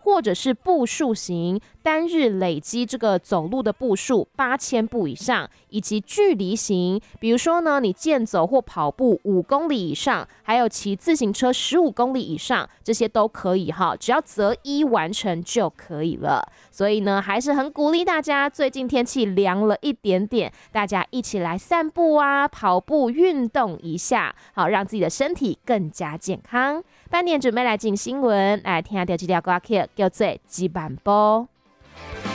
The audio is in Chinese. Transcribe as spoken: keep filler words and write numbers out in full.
或者是步数型，单日累积这个走路的步数八千步以上，以及距离型，比如说呢，你健走或跑步五公里以上，还有骑自行车十五公里以上，这些都可以哈，只要择一完成就可以了。所以呢，还是很鼓励大家，最近天气凉了一点点，大家一起来散步啊，跑步运动一下，好让自己的身体更加健康。半点准备来进新闻，来听下这条歌曲，叫做《基板波》。